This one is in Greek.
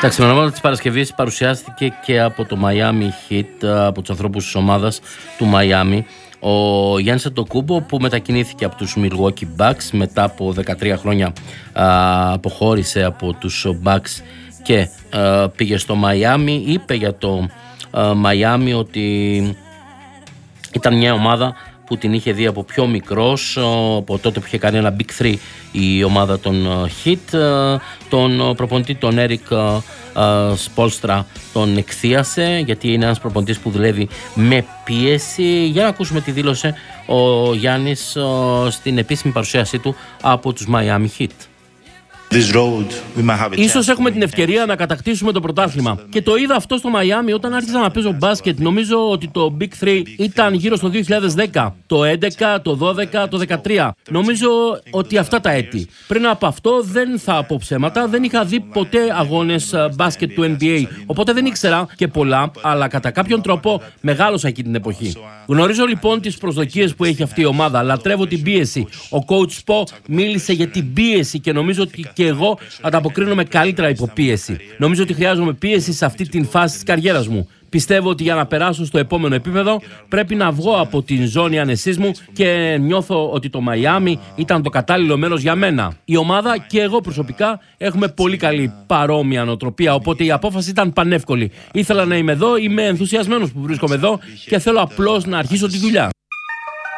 Τα ξημερώματα της Παρασκευής παρουσιάστηκε και από το Miami Heat, από τους ανθρώπους της ομάδας του Miami. Ο Γιάννης Αντετοκούνμπο, που μετακινήθηκε από τους Milwaukee Bucks μετά από 13 χρόνια, αποχώρησε από τους Bucks και πήγε στο Miami. Είπε για το Miami ότι ήταν μια ομάδα που την είχε δει από πιο μικρός, από τότε που είχε κάνει ένα Big 3 η ομάδα των Heat. Τον προπονητή τον Eric Spoelstra τον εκθίασε, γιατί είναι ένας προπονητής που δουλεύει με πίεση. Για να ακούσουμε τι δήλωσε ο Γιάννης στην επίσημη παρουσίασή του από τους Miami Heat. Ίσως έχουμε την ευκαιρία να κατακτήσουμε το πρωτάθλημα. Και το είδα αυτό στο Μαϊάμι όταν άρχισα να παίζω μπάσκετ. Νομίζω ότι το Big 3 ήταν γύρω στο 2010, το 11, το 12, το 13. Νομίζω ότι αυτά τα έτη. Πριν από αυτό δεν θα πω ψέματα, δεν είχα δει ποτέ αγώνες μπάσκετ του NBA. Οπότε δεν ήξερα και πολλά, αλλά κατά κάποιον τρόπο μεγάλωσα εκεί την εποχή. Γνωρίζω λοιπόν τις προσδοκίες που έχει αυτή η ομάδα. Λατρεύω την πίεση. Ο coach Spo μίλησε για την πίεση και νομίζω ότι και εγώ ανταποκρίνομαι καλύτερα υπό πίεση. Νομίζω ότι χρειάζομαι πίεση σε αυτή την φάση της καριέρας μου. Πιστεύω ότι για να περάσω στο επόμενο επίπεδο πρέπει να βγω από την ζώνη ανεσής μου και νιώθω ότι το Μαϊάμι ήταν το κατάλληλο μέρος για μένα. Η ομάδα και εγώ προσωπικά έχουμε πολύ καλή παρόμοια νοοτροπία, οπότε η απόφαση ήταν πανεύκολη. Ήθελα να είμαι εδώ, είμαι ενθουσιασμένος που βρίσκομαι εδώ και θέλω απλώς να αρχίσω τη δουλειά.